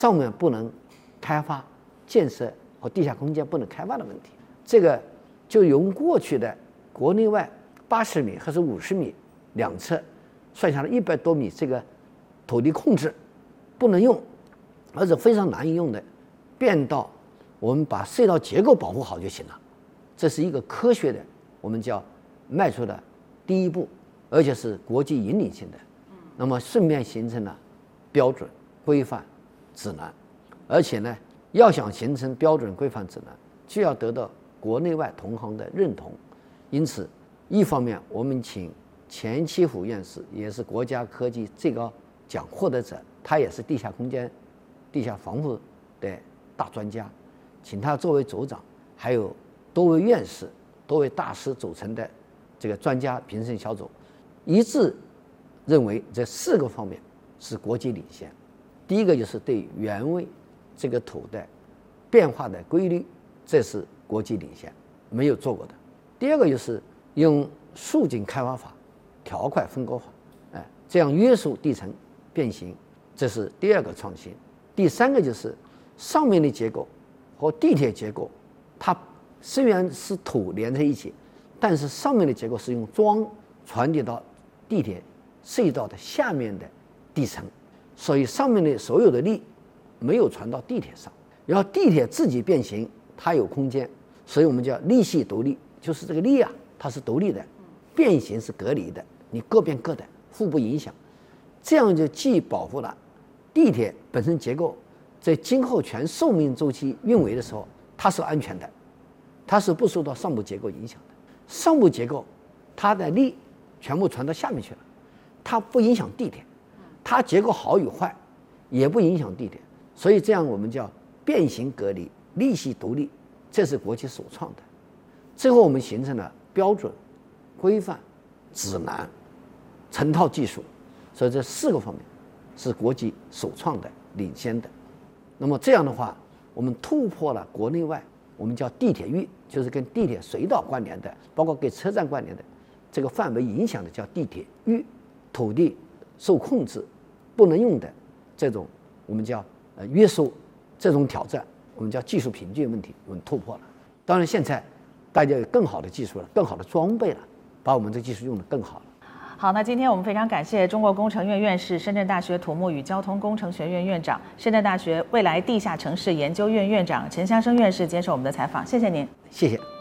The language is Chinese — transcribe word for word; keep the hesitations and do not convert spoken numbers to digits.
上面不能开发建设和地下空间不能开发的问题。这个就用过去的国内外八十米还是五十米两侧，算下来一百多米这个土地控制不能用，而且非常难以用的，变到我们把隧道结构保护好就行了。这是一个科学的，我们叫迈出的第一步，而且是国际引领性的。那么顺便形成了标准、规范、指南，而且呢，要想形成标准、规范、指南，就要得到国内外同行的认同。因此，一方面我们请钱其虎院士，也是国家科技最高奖获得者，他也是地下空间、地下防护的大专家，请他作为组长，还有多位院士、多位大师组成的这个专家评审小组，一致认为这四个方面是国际领先。第一个就是对原位这个土的变化的规律，这是国际领先，没有做过的。第二个就是用竖井开发法、条块分割法，哎，这样约束地层变形，这是第二个创新。第三个就是上面的结构和地铁结构，它虽然是土连在一起，但是上面的结构是用桩传递到地铁隧道的下面的地层，所以上面的所有的力没有传到地铁上，然后地铁自己变形，它有空间，所以我们叫力系独立，就是这个力啊，它是独立的，变形是隔离的，你各变各的，互不影响，这样就既保护了地铁本身结构在今后全寿命周期运维的时候它是安全的，它是不受到上部结构影响的。上部结构它的力全部传到下面去了，它不影响地铁，它结构好与坏也不影响地铁，所以这样我们叫变形隔离、力系独立，这是国际首创的。最后我们形成了标准、规范、指南成套技术，所以这四个方面是国际首创的、领先的。那么这样的话，我们突破了国内外我们叫地铁域，就是跟地铁隧道关联的，包括跟车站关联的这个范围影响的叫地铁域，土地受控制不能用的这种我们叫呃约束，这种挑战我们叫技术瓶颈问题，我们突破了。当然现在大家有更好的技术了，更好的装备了，把我们这技术用得更好了。 好，那今天我们非常感谢中国工程院院士、深圳大学土木与交通工程学院院长、深圳大学未来地下城市研究院院长陈香生院士接受我们的采访，谢谢您。 谢谢。